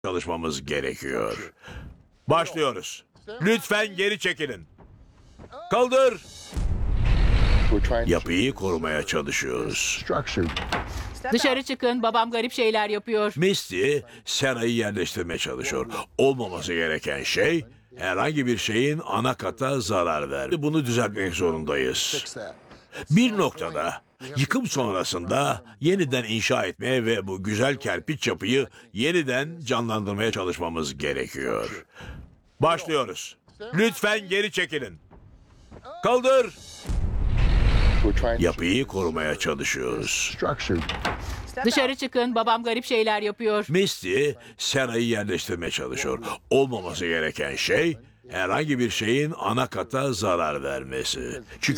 çalışmamız gerekiyor. Başlıyoruz. Lütfen geri çekilin. Kaldır. Yapıyı korumaya çalışıyoruz. Dışarı çıkın, babam garip şeyler yapıyor. Misty, Sarah'yı yerleştirmeye çalışıyor. Olmaması gereken şey, herhangi bir şeyin ana kata zarar vermesi. Bunu düzeltmek zorundayız. Bir noktada, yıkım sonrasında yeniden inşa etmeye ve bu güzel kerpiç yapıyı yeniden canlandırmaya çalışmamız gerekiyor. Başlıyoruz. Lütfen geri çekilin. Kaldır. Yapıyı korumaya çalışıyoruz. Dışarı çıkın, babam garip şeyler yapıyor. Misty, Sarah'yı yerleştirmeye çalışıyor. Olmaması gereken şey, herhangi bir şeyin ana kata zarar vermesi. Çünkü